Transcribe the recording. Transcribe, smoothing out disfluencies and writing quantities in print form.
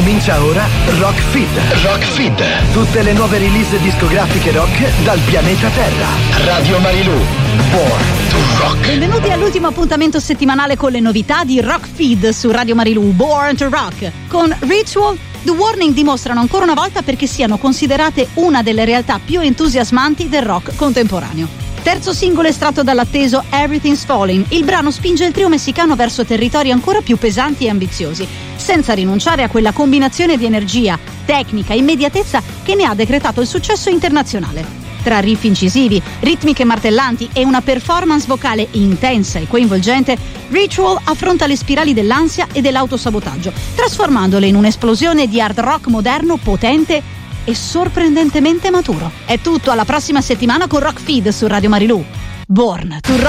Comincia ora Rock Feed. Rock Feed. Tutte le nuove release discografiche rock dal pianeta Terra. Radio Marilù. Born to Rock. Benvenuti all'ultimo appuntamento settimanale con le novità di Rock Feed su Radio Marilù. Born to Rock. Con Ritual, The Warning dimostrano ancora una volta perché siano considerate una delle realtà più entusiasmanti del rock contemporaneo. Terzo singolo estratto dall'atteso Everything's Falling, il brano spinge il trio messicano verso territori ancora più pesanti e ambiziosi, senza rinunciare a quella combinazione di energia, tecnica e immediatezza che ne ha decretato il successo internazionale. Tra riff incisivi, ritmiche martellanti e una performance vocale intensa e coinvolgente, Ritual affronta le spirali dell'ansia e dell'autosabotaggio, trasformandole in un'esplosione di hard rock moderno potente e sorprendentemente maturo. È tutto, alla prossima settimana con Rock Feed su Radio Marilù. Born to Rock.